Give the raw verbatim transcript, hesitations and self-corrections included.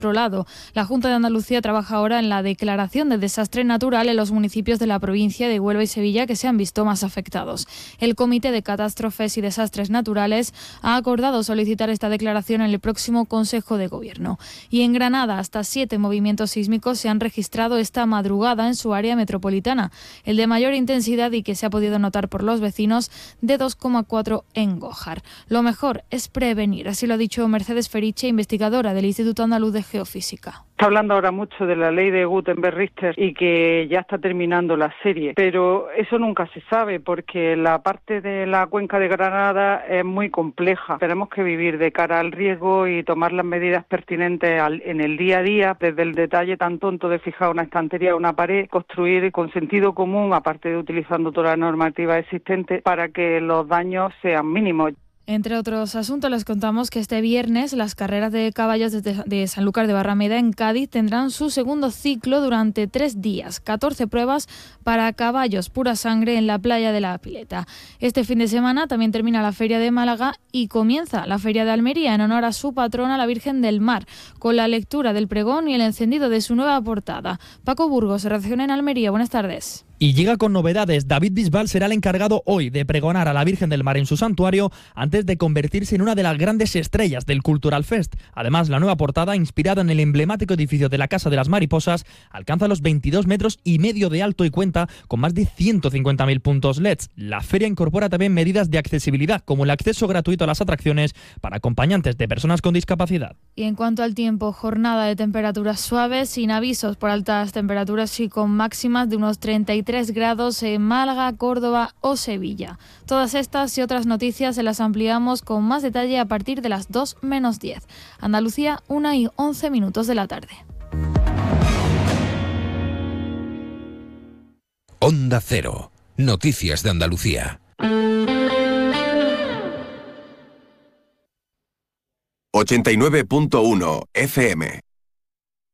Por otro lado, la Junta de Andalucía trabaja ahora en la declaración de desastre natural en los municipios de la provincia de Huelva y Sevilla que se han visto más afectados. El Comité de Catástrofes y Desastres Naturales ha acordado solicitar esta declaración en el próximo Consejo de Gobierno. Y en Granada, hasta siete movimientos sísmicos se han registrado esta madrugada en su área metropolitana. El de mayor intensidad y que se ha podido notar por los vecinos, de dos coma cuatro en Gójar. Lo mejor es prevenir, así lo ha dicho Mercedes Feriche, investigadora del Instituto Andaluz de Geofísica. Está hablando ahora mucho de la ley de Gutenberg-Richter y que ya está terminando la serie, pero eso nunca se sabe porque la parte de la cuenca de Granada es muy compleja. Tenemos que vivir de cara al riesgo y tomar las medidas pertinentes al, en el día a día, desde el detalle tan tonto de fijar una estantería o una pared, construir con sentido común, aparte de utilizando toda la normativa existente, para que los daños sean mínimos. Entre otros asuntos, les contamos que este viernes las carreras de caballos de, de Sanlúcar de Barrameda en Cádiz tendrán su segundo ciclo durante tres días. catorce pruebas para caballos pura sangre en la playa de la Pileta. Este fin de semana también termina la Feria de Málaga y comienza la Feria de Almería en honor a su patrona, la Virgen del Mar, con la lectura del pregón y el encendido de su nueva portada. Paco Burgos, redacción en Almería. Buenas tardes. Y llega con novedades. David Bisbal será el encargado hoy de pregonar a la Virgen del Mar en su santuario antes de convertirse en una de las grandes estrellas del Cultural Fest. Además, la nueva portada, inspirada en el emblemático edificio de la Casa de las Mariposas, alcanza los veintidós metros y medio de alto y cuenta con más de ciento cincuenta mil puntos L E Ds. La feria incorpora también medidas de accesibilidad, como el acceso gratuito a las atracciones para acompañantes de personas con discapacidad. Y en cuanto al tiempo, jornada de temperaturas suaves, sin avisos por altas temperaturas y con máximas de unos treinta y tres grados en Málaga, Córdoba o Sevilla. Todas estas y otras noticias se las ampliamos con más detalle a partir de las dos menos diez. Andalucía, una y once minutos de la tarde. Onda Cero. Noticias de Andalucía. ochenta y nueve punto uno F M.